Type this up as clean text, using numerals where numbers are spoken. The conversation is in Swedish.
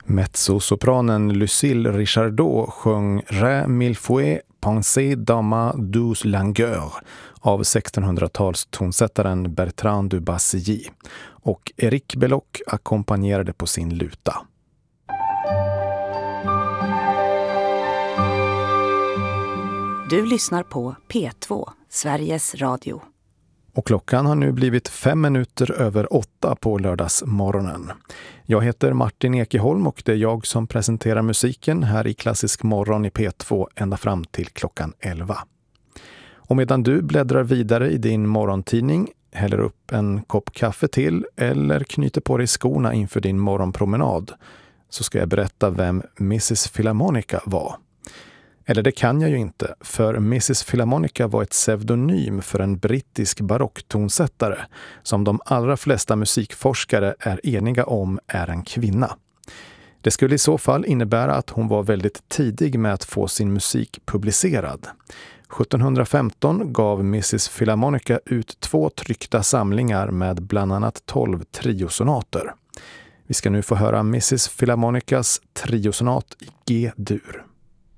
Mezzosopranen Lucille Richardot sjöng Ré Millefeuille Pensée dans ma douce langueur av 1600-tals tonsättaren Bertrand du Bassilly och Eric Belloc ackompanjerade på sin luta. Du lyssnar på P2, Sveriges Radio. Och klockan har nu blivit 5 minuter över 8 på lördagsmorgonen. Jag heter Martin Ekeholm och det är jag som presenterar musiken här i Klassisk morgon i P2 ända fram till klockan 11. Och medan du bläddrar vidare i din morgontidning, häller upp en kopp kaffe till eller knyter på dig skorna inför din morgonpromenad, så ska jag berätta vem Mrs. Philharmonica var. Eller det kan jag ju inte, för Mrs. Philharmonica var ett pseudonym för en brittisk barocktonsättare som de allra flesta musikforskare är eniga om är en kvinna. Det skulle i så fall innebära att hon var väldigt tidig med att få sin musik publicerad. 1715 gav Mrs. Philharmonica ut 2 tryckta samlingar med bland annat 12 triosonater. Vi ska nu få höra Mrs. Philharmonicas triosonat i G-dur.